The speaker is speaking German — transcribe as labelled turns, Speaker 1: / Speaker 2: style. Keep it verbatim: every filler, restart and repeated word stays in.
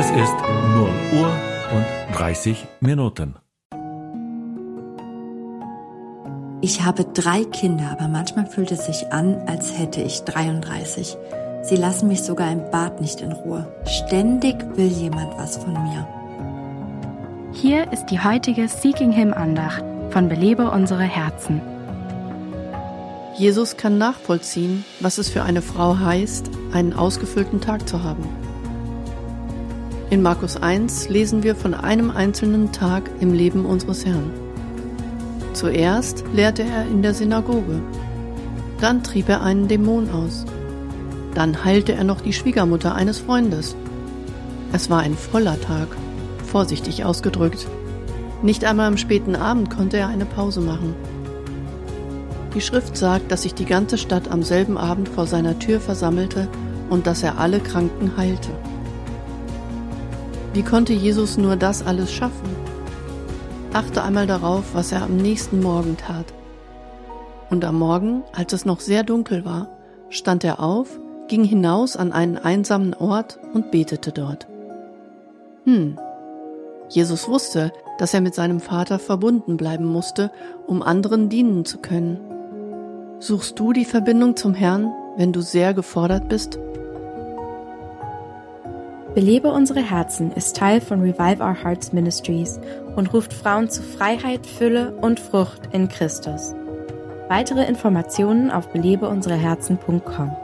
Speaker 1: Es ist null Uhr und dreißig Minuten.
Speaker 2: Ich habe drei Kinder, aber manchmal fühlt es sich an, als hätte ich dreiunddreißig. Sie lassen mich sogar im Bad nicht in Ruhe. Ständig will jemand was von mir.
Speaker 3: Hier ist die heutige Seeking Him Andacht von Belebe unsere Herzen.
Speaker 4: Jesus kann nachvollziehen, was es für eine Frau heißt, einen ausgefüllten Tag zu haben. In Markus eins lesen wir von einem einzelnen Tag im Leben unseres Herrn. Zuerst lehrte er in der Synagoge, dann trieb er einen Dämon aus, dann heilte er noch die Schwiegermutter eines Freundes. Es war ein voller Tag, vorsichtig ausgedrückt. Nicht einmal am späten Abend konnte er eine Pause machen. Die Schrift sagt, dass sich die ganze Stadt am selben Abend vor seiner Tür versammelte und dass er alle Kranken heilte. Wie konnte Jesus nur das alles schaffen? Achte einmal darauf, was er am nächsten Morgen tat. Und am Morgen, als es noch sehr dunkel war, stand er auf, ging hinaus an einen einsamen Ort und betete dort. Hm, Jesus wusste, dass er mit seinem Vater verbunden bleiben musste, um anderen dienen zu können. Suchst du die Verbindung zum Herrn, wenn du sehr gefordert bist?
Speaker 3: Belebe unsere Herzen ist Teil von Revive Our Hearts Ministries und ruft Frauen zu Freiheit, Fülle und Frucht in Christus. Weitere Informationen auf belebe unsere herzen punkt com.